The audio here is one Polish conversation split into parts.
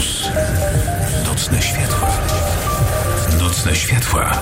Campus. Nocne światła. Nocne światła.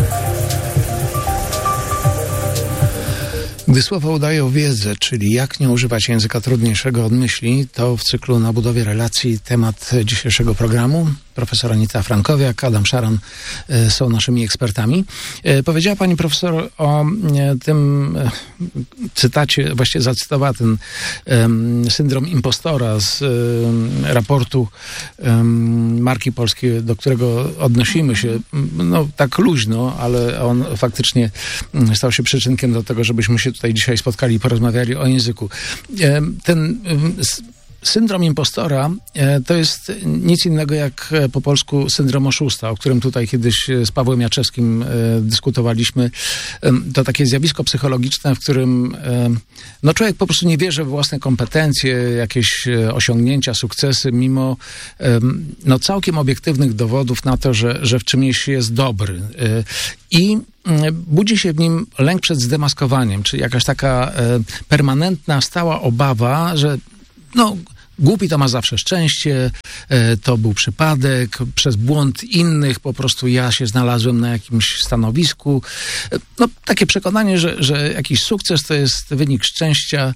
Gdy słowa udają wiedzę, czyli jak nie używać języka trudniejszego od myśli, to w cyklu Na budowie relacji temat dzisiejszego programu. Profesor Anita Frankowiak, Adam Szaran są naszymi ekspertami. Powiedziała pani profesor o tym cytacie, właściwie zacytowała ten syndrom impostora z raportu Marki Polskiej, do którego odnosimy się no tak luźno, ale on faktycznie stał się przyczynkiem do tego, żebyśmy się tutaj dzisiaj spotkali i porozmawiali o języku. Ten syndrom impostora to jest nic innego jak po polsku syndrom oszusta, o którym tutaj kiedyś z Pawłem Jaczewskim dyskutowaliśmy. To takie zjawisko psychologiczne, w którym no człowiek po prostu nie wierzy w własne kompetencje, jakieś osiągnięcia, sukcesy, mimo no całkiem obiektywnych dowodów na to, że w czymś jest dobry. I budzi się w nim lęk przed zdemaskowaniem, czyli jakaś taka permanentna, stała obawa, że no, głupi to ma zawsze szczęście, to był przypadek, przez błąd innych po prostu ja się znalazłem na jakimś stanowisku. No, takie przekonanie, że jakiś sukces to jest wynik szczęścia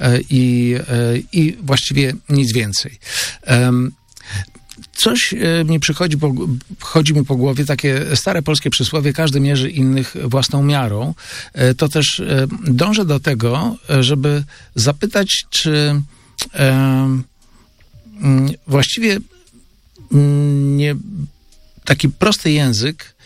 i właściwie nic więcej. Coś mi chodzi mi po głowie, takie stare polskie przysłowie, każdy mierzy innych własną miarą. To też dążę do tego, żeby zapytać, czy właściwie nie taki prosty język,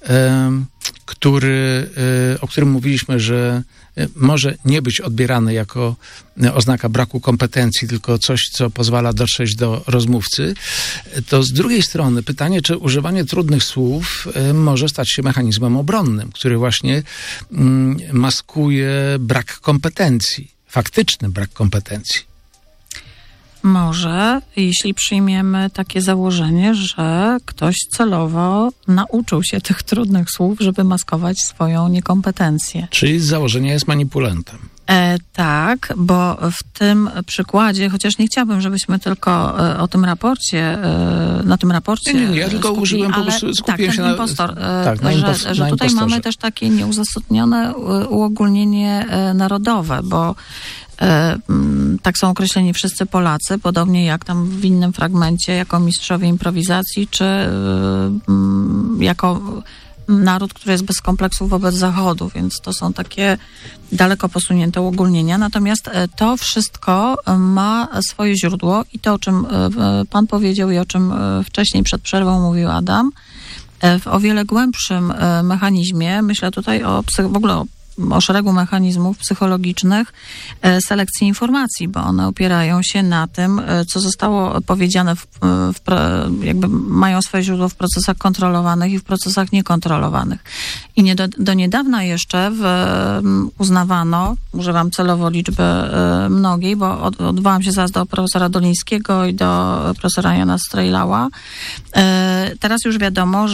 o którym mówiliśmy, że może nie być odbierany jako oznaka braku kompetencji, tylko coś, co pozwala dotrzeć do rozmówcy, to z drugiej strony pytanie, czy używanie trudnych słów może stać się mechanizmem obronnym, który właśnie maskuje brak kompetencji, faktyczny brak kompetencji. Może, jeśli przyjmiemy takie założenie, że ktoś celowo nauczył się tych trudnych słów, żeby maskować swoją niekompetencję. Czyli z założenia jest manipulantem. Tak, bo w tym przykładzie, chociaż nie chciałabym, żebyśmy tylko o tym raporcie, na tym raporcie Nie, ja tylko użyłem, po prostu skupiłem się na impostor, na tutaj mamy też takie nieuzasadnione uogólnienie narodowe, bo tak są określeni wszyscy Polacy, podobnie jak tam w innym fragmencie, jako mistrzowie improwizacji, czy jako naród, który jest bez kompleksów wobec Zachodu, więc to są takie daleko posunięte uogólnienia. Natomiast to wszystko ma swoje źródło i to, o czym pan powiedział i o czym wcześniej przed przerwą mówił Adam, w o wiele głębszym mechanizmie, myślę tutaj w ogóle o szeregu mechanizmów psychologicznych selekcji informacji, bo one opierają się na tym, co zostało powiedziane, jakby mają swoje źródło w procesach kontrolowanych i w procesach niekontrolowanych. I do niedawna jeszcze uznawano, używam celowo liczby mnogiej, bo odwołam się zaraz do profesora Dolińskiego i do profesora Jana Strejlała. Teraz już wiadomo,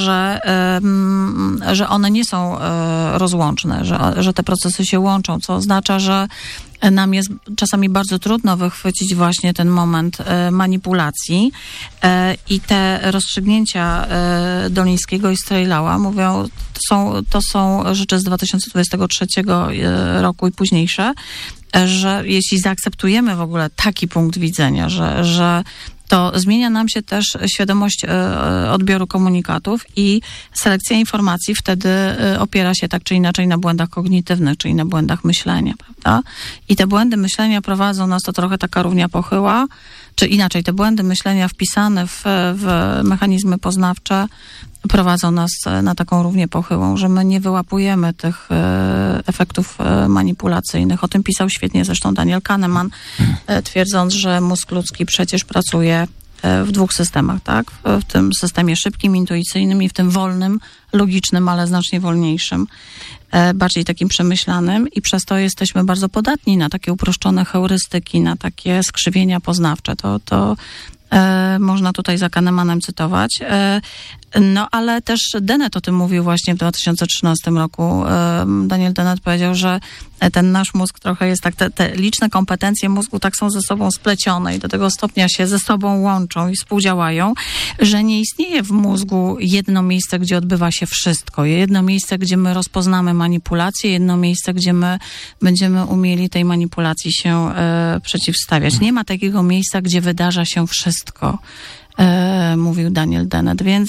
że one nie są rozłączne, że te procesy się łączą, co oznacza, że nam jest czasami bardzo trudno wychwycić właśnie ten moment manipulacji i te rozstrzygnięcia Dolińskiego i Strejlała mówią, to są rzeczy z 2023 roku i późniejsze, że jeśli zaakceptujemy w ogóle taki punkt widzenia, że to zmienia nam się też świadomość odbioru komunikatów i selekcja informacji wtedy opiera się tak czy inaczej na błędach kognitywnych, czyli na błędach myślenia, prawda? I te błędy myślenia prowadzą nas, to trochę taka równia pochyła, czy inaczej, te błędy myślenia wpisane w mechanizmy poznawcze prowadzą nas na taką równię pochyłą, że my nie wyłapujemy tych efektów manipulacyjnych. O tym pisał świetnie zresztą Daniel Kahneman, twierdząc, że mózg ludzki przecież pracuje w dwóch systemach, tak? W tym systemie szybkim, intuicyjnym i w tym wolnym, logicznym, ale znacznie wolniejszym, bardziej takim przemyślanym i przez to jesteśmy bardzo podatni na takie uproszczone heurystyki, na takie skrzywienia poznawcze. To można tutaj za Kahnemanem cytować. No, ale też Dennett o tym mówił właśnie w 2013 roku. Daniel Dennett powiedział, że ten nasz mózg trochę jest tak, te liczne kompetencje mózgu tak są ze sobą splecione i do tego stopnia się ze sobą łączą i współdziałają, że nie istnieje w mózgu jedno miejsce, gdzie odbywa się wszystko. Jedno miejsce, gdzie my rozpoznamy manipulację, jedno miejsce, gdzie my będziemy umieli tej manipulacji się przeciwstawiać. Nie ma takiego miejsca, gdzie wydarza się wszystko, mówił Daniel Dennett, więc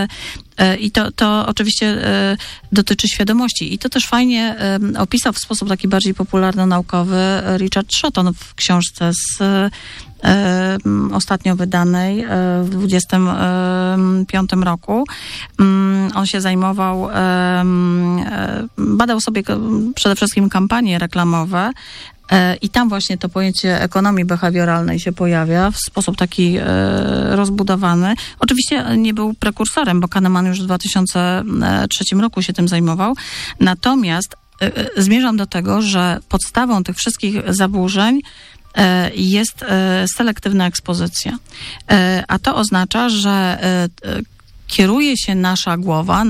i to oczywiście dotyczy świadomości. I to też fajnie opisał w sposób taki bardziej popularno-naukowy Richard Shotton w książce ostatnio wydanej w 25 roku. On się zajmował, badał sobie przede wszystkim kampanie reklamowe, i tam właśnie to pojęcie ekonomii behawioralnej się pojawia w sposób taki rozbudowany. Oczywiście nie był prekursorem, bo Kahneman już w 2003 roku się tym zajmował. Natomiast zmierzam do tego, że podstawą tych wszystkich zaburzeń jest selektywna ekspozycja. A to oznacza, że kieruje się nasza głowa,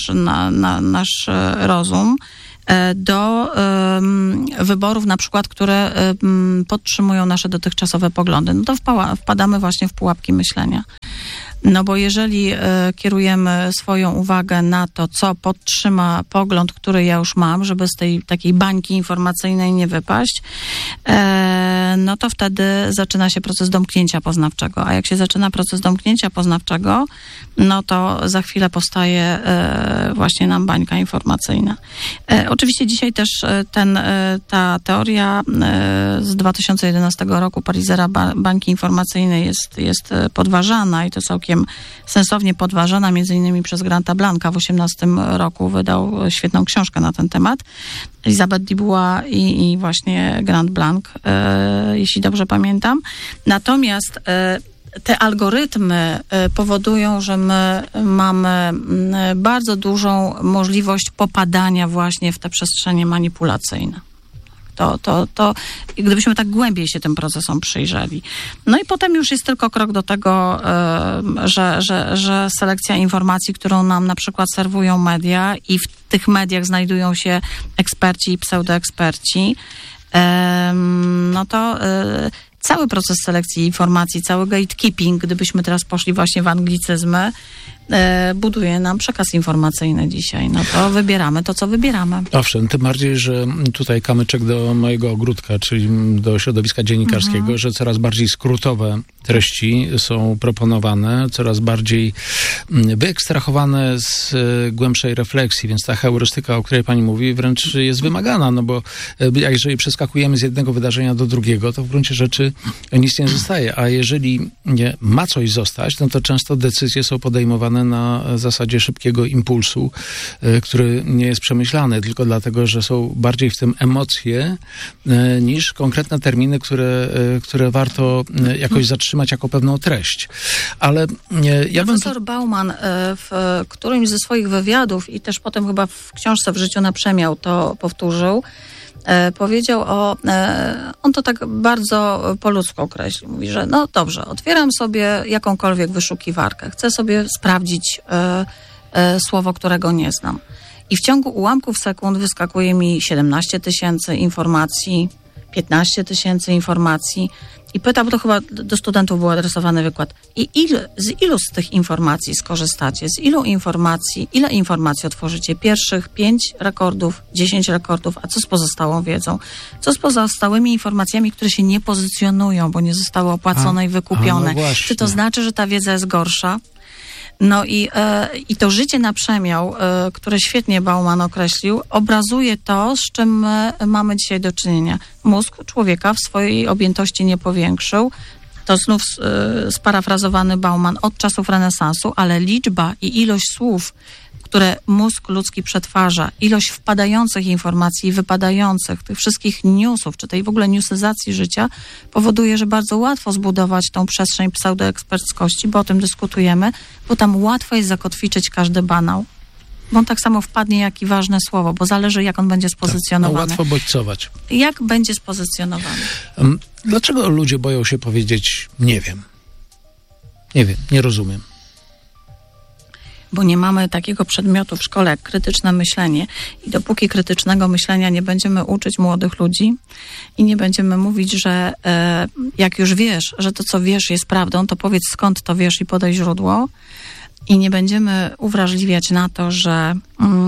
nasz rozum do wyborów, na przykład, które podtrzymują nasze dotychczasowe poglądy. No to wpadamy właśnie w pułapki myślenia. No bo jeżeli kierujemy swoją uwagę na to, co podtrzyma pogląd, który ja już mam, żeby z tej takiej bańki informacyjnej nie wypaść, no to wtedy zaczyna się proces domknięcia poznawczego. A jak się zaczyna proces domknięcia poznawczego, no to za chwilę powstaje właśnie nam bańka informacyjna. Oczywiście dzisiaj też ta teoria z 2011 roku Parizera bańki informacyjnej jest podważana i to całkiem sensownie podważana, między innymi przez Granta Blanca w 2018 roku wydał świetną książkę na ten temat. Elizabeth Dubois i właśnie Grant Blanc, jeśli dobrze pamiętam. Natomiast te algorytmy powodują, że my mamy bardzo dużą możliwość popadania właśnie w te przestrzenie manipulacyjne. To gdybyśmy tak głębiej się tym procesom przyjrzeli. No i potem już jest tylko krok do tego, że selekcja informacji, którą nam na przykład serwują media i w tych mediach znajdują się eksperci i pseudoeksperci, no to cały proces selekcji informacji, cały gatekeeping, gdybyśmy teraz poszli właśnie w anglicyzmy, buduje nam przekaz informacyjny dzisiaj. No to wybieramy to, co wybieramy. Owszem, tym bardziej, że tutaj kamyczek do mojego ogródka, czyli do środowiska dziennikarskiego, że coraz bardziej skrótowe treści są proponowane, coraz bardziej wyekstrahowane z głębszej refleksji, więc ta heurystyka, o której pani mówi, wręcz jest wymagana, no bo jeżeli przeskakujemy z jednego wydarzenia do drugiego, to w gruncie rzeczy nic nie zostaje, a jeżeli ma coś zostać, no to często decyzje są podejmowane na zasadzie szybkiego impulsu, który nie jest przemyślany, tylko dlatego, że są bardziej w tym emocje niż konkretne terminy, które warto jakoś zatrzymać jako pewną treść. Ale Profesor Bauman w którymś ze swoich wywiadów i też potem chyba w książce W życiu na przemiał to powtórzył, powiedział on to tak bardzo po ludzku określił. Mówi, że no dobrze, otwieram sobie jakąkolwiek wyszukiwarkę. Chcę sobie sprawdzić słowo, którego nie znam. I w ciągu ułamków sekund wyskakuje mi 17 000 informacji, 15 000 informacji. I pyta, bo to chyba do studentów był adresowany wykład. I z ilu z tych informacji skorzystacie? Ile informacji otworzycie? Pierwszych 5 rekordów, 10 rekordów, a co z pozostałą wiedzą? Co z pozostałymi informacjami, które się nie pozycjonują, bo nie zostały opłacone i wykupione? No czy to znaczy, że ta wiedza jest gorsza? No i to życie na przemiał, które świetnie Bauman określił, obrazuje to, z czym my mamy dzisiaj do czynienia. Mózg człowieka w swojej objętości nie powiększył. To znów sparafrazowany Bauman od czasów renesansu, ale liczba i ilość słów, które mózg ludzki przetwarza, ilość wpadających informacji i wypadających, tych wszystkich newsów, czy tej w ogóle newsyzacji życia, powoduje, że bardzo łatwo zbudować tą przestrzeń pseudoeksperckości, bo o tym dyskutujemy, bo tam łatwo jest zakotwiczyć każdy banał. Bo on tak samo wpadnie, jak i ważne słowo, bo zależy, jak on będzie spozycjonowany. Tak, no łatwo bodźcować. Jak będzie spozycjonowany? Dlaczego ludzie boją się powiedzieć nie wiem? Nie wiem, nie rozumiem. bo nie mamy takiego przedmiotu w szkole jak krytyczne myślenie i dopóki krytycznego myślenia nie będziemy uczyć młodych ludzi i nie będziemy mówić, że jak już wiesz, że to co wiesz jest prawdą, to powiedz skąd to wiesz i podaj źródło i nie będziemy uwrażliwiać na to, że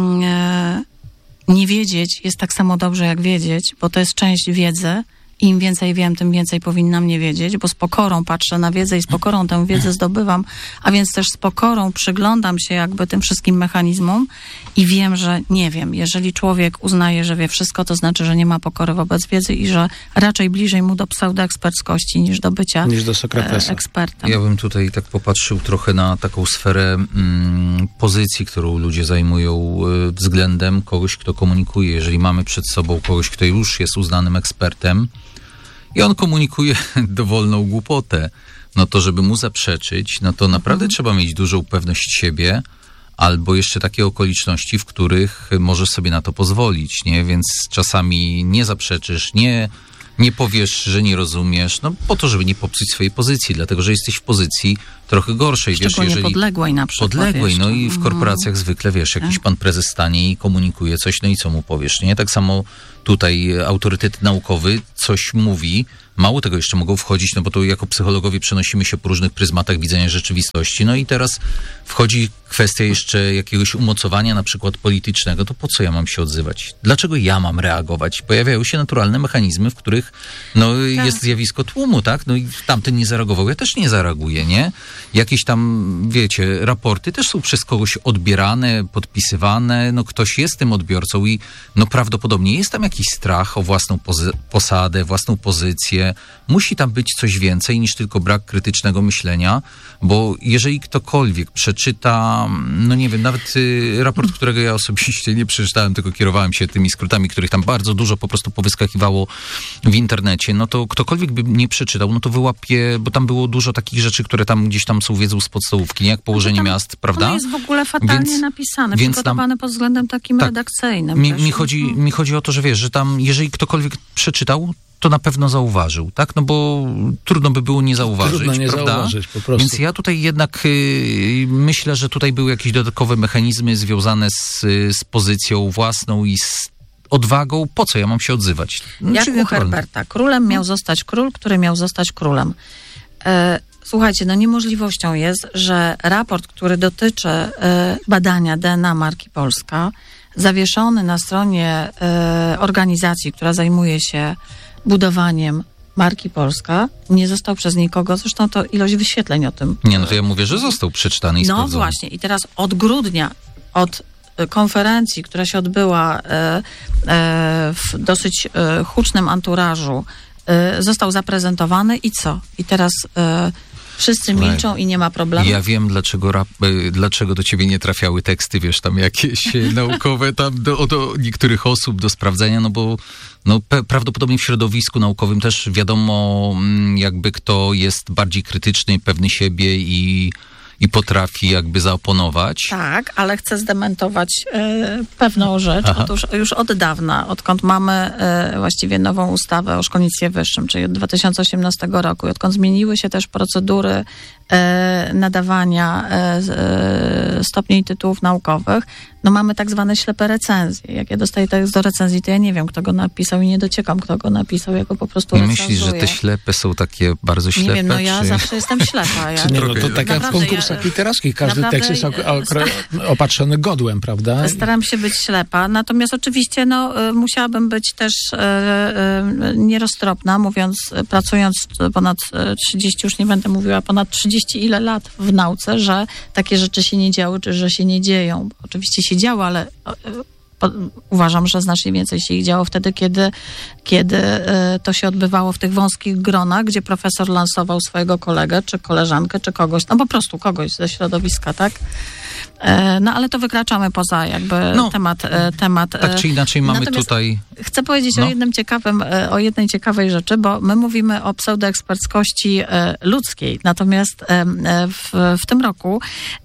nie wiedzieć jest tak samo dobrze jak wiedzieć, bo to jest część wiedzy. Im więcej wiem, tym więcej powinnam nie wiedzieć, bo z pokorą patrzę na wiedzę i z pokorą tę wiedzę zdobywam, a więc też z pokorą przyglądam się jakby tym wszystkim mechanizmom i wiem, że nie wiem. Jeżeli człowiek uznaje, że wie wszystko, to znaczy, że nie ma pokory wobec wiedzy i że raczej bliżej mu do pseudoeksperckości niż do bycia ekspertem. Ja bym tutaj tak popatrzył trochę na taką sferę pozycji, którą ludzie zajmują względem kogoś, kto komunikuje. Jeżeli mamy przed sobą kogoś, kto już jest uznanym ekspertem, i on komunikuje dowolną głupotę, no to żeby mu zaprzeczyć, no to naprawdę trzeba mieć dużą pewność siebie, albo jeszcze takie okoliczności, w których możesz sobie na to pozwolić, nie? Więc czasami nie zaprzeczysz, nie powiesz, że nie rozumiesz, no po to, żeby nie popsuć swojej pozycji, dlatego, że jesteś w pozycji trochę gorszej. Szczególnie jeżeli podległej na przykład. Podległej, no i w korporacjach zwykle, wiesz, jakiś pan prezes stanie i komunikuje coś, no i co mu powiesz, nie? Tak samo tutaj autorytet naukowy coś mówi, mało tego jeszcze mogą wchodzić, no bo to jako psychologowie przenosimy się po różnych pryzmatach widzenia rzeczywistości, no i teraz wchodzi kwestia jeszcze jakiegoś umocowania na przykład politycznego, to po co ja mam się odzywać? Dlaczego ja mam reagować? Pojawiają się naturalne mechanizmy, w których jest zjawisko tłumu, tak? No i tamten nie zareagował, ja też nie zareaguję, nie? Jakieś tam, wiecie, raporty też są przez kogoś odbierane, podpisywane, no ktoś jest tym odbiorcą i no prawdopodobnie jest tam jakiś strach o własną posadę, własną pozycję. Musi tam być coś więcej niż tylko brak krytycznego myślenia, bo jeżeli ktokolwiek przeczyta, no nie wiem, nawet raport, którego ja osobiście nie przeczytałem, tylko kierowałem się tymi skrótami, których tam bardzo dużo po prostu powyskakiwało w internecie, no to ktokolwiek by nie przeczytał, no to wyłapie, bo tam było dużo takich rzeczy, które tam gdzieś tam są wiedzą z podstawówki, nie? Jak położenie miast, prawda? To jest w ogóle fatalnie napisane, przygotowane pod względem takim redakcyjnym. Mi chodzi o to, że wiesz, że tam, jeżeli ktokolwiek przeczytał, to na pewno zauważył, tak? No bo trudno by było nie zauważyć, prawda? Zauważyć, po prostu. Więc ja tutaj jednak myślę, że tutaj były jakieś dodatkowe mechanizmy związane z pozycją własną i z odwagą. Po co ja mam się odzywać? Jak u Herberta. Królem miał zostać król, który miał zostać królem. Słuchajcie, no niemożliwością jest, że raport, który dotyczy badania DNA marki Polska, zawieszony na stronie organizacji, która zajmuje się budowaniem marki Polska, nie został przez nikogo, zresztą to ilość wyświetleń o tym. Nie, no to ja mówię, że został przeczytany i sprawdzony. No właśnie, i teraz od grudnia, od konferencji, która się odbyła w dosyć hucznym anturażu, został zaprezentowany i co? I teraz wszyscy milczą i nie ma problemu. Ja wiem, dlaczego do ciebie nie trafiały teksty, wiesz, tam jakieś naukowe tam do niektórych osób do sprawdzenia, no bo prawdopodobnie w środowisku naukowym też wiadomo, jakby kto jest bardziej krytyczny, pewny siebie i potrafi jakby zaoponować. Tak, ale chcę zdementować pewną rzecz. Otóż już od dawna, odkąd mamy właściwie nową ustawę o szkolnictwie wyższym, czyli od 2018 roku, i odkąd zmieniły się też procedury nadawania stopni i tytułów naukowych, no mamy tak zwane ślepe recenzje. Jak ja dostaję tekst do recenzji, to ja nie wiem, kto go napisał i nie dociekam, kto go napisał, ja go po prostu recenzuję. Myślisz, że te ślepe są takie bardzo ślepe? Nie wiem, no ja zawsze jestem ślepa. To tak jak w konkursach literackich, każdy tekst jest opatrzony godłem, prawda? Staram się być ślepa, natomiast oczywiście musiałabym być też nieroztropna, mówiąc, pracując ponad 30, już nie będę mówiła, ponad 30 ile lat w nauce, że takie rzeczy się nie działy, czy że się nie dzieją. Oczywiście się działo, ale uważam, że znacznie więcej się ich działo wtedy, kiedy to się odbywało w tych wąskich gronach, gdzie profesor lansował swojego kolegę, czy koleżankę, czy kogoś, no po prostu kogoś ze środowiska, tak? No ale to wykraczamy poza jakby temat. Tak czy inaczej mamy tutaj... Chcę powiedzieć o jednej ciekawej rzeczy, bo my mówimy o pseudoeksperckości ludzkiej, natomiast w tym roku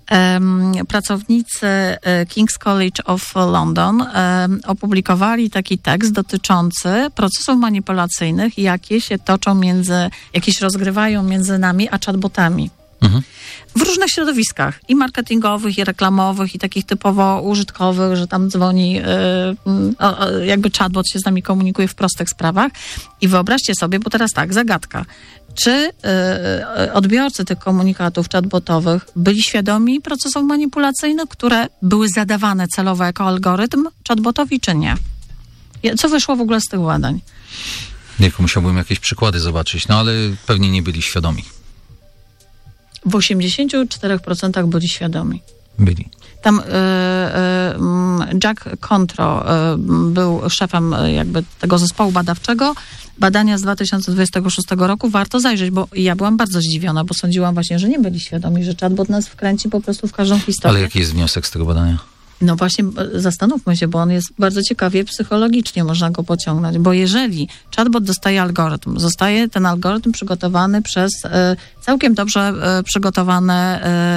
pracownicy King's College of London opublikowali taki tekst dotyczący procesów manipulacyjnych, jakie się rozgrywają między nami a chatbotami. W różnych środowiskach, i marketingowych, i reklamowych, i takich typowo użytkowych, że tam dzwoni, jakby chatbot się z nami komunikuje w prostych sprawach. I wyobraźcie sobie, bo teraz tak, zagadka. Czy odbiorcy tych komunikatów chatbotowych byli świadomi procesów manipulacyjnych, które były zadawane celowo jako algorytm chatbotowi, czy nie? Co wyszło w ogóle z tych badań? Musiałbym jakieś przykłady zobaczyć, no ale pewnie nie byli świadomi. W 84% byli świadomi. Byli. Tam Jack Contro był szefem jakby tego zespołu badawczego. Badania z 2026 roku warto zajrzeć, bo ja byłam bardzo zdziwiona, bo sądziłam właśnie, że nie byli świadomi, że chatbot nas wkręci po prostu w każdą historię. Ale jaki jest wniosek z tego badania? No właśnie, zastanówmy się, bo on jest bardzo ciekawie psychologicznie, można go pociągnąć, bo jeżeli chatbot dostaje algorytm, zostaje ten algorytm przygotowany przez całkiem dobrze przygotowane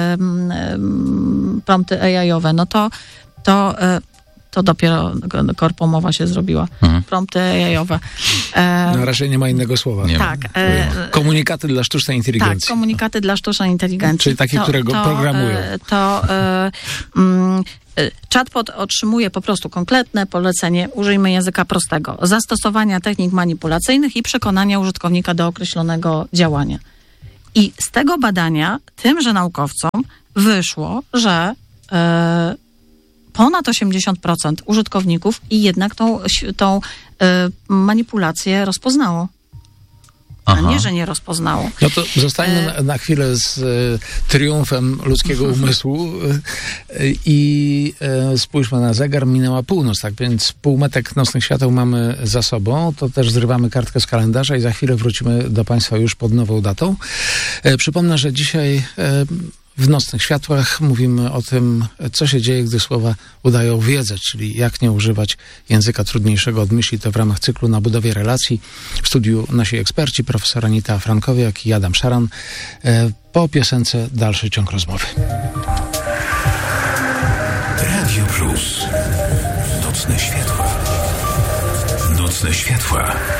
prompty AI-owe, no to dopiero korpomowa się zrobiła. Prompty AI-owe. No raczej nie ma innego słowa. Nie tak. Komunikaty dla sztucznej inteligencji. Tak, komunikaty dla sztucznej inteligencji. Czyli takie, które go programują. Chatbot otrzymuje po prostu konkretne polecenie, użyjmy języka prostego, zastosowania technik manipulacyjnych i przekonania użytkownika do określonego działania. I z tego badania tymże naukowcom wyszło, że ponad 80% użytkowników i jednak tą manipulację rozpoznało. A nie, że nie rozpoznało. No to zostańmy na chwilę z triumfem ludzkiego umysłu i spójrzmy na zegar, minęła północ, tak więc półmetek nocnych świateł mamy za sobą, to też zrywamy kartkę z kalendarza i za chwilę wrócimy do Państwa już pod nową datą. Przypomnę, że dzisiaj w Nocnych Światłach mówimy o tym, co się dzieje, gdy słowa udają wiedzę, czyli jak nie używać języka trudniejszego od myśli. To w ramach cyklu Na budowie relacji. W studiu nasi eksperci, profesor Anita Frankowiak i Adam Szaran. Po piosence dalszy ciąg rozmowy. Radio Plus. Nocne Światła. Nocne Światła.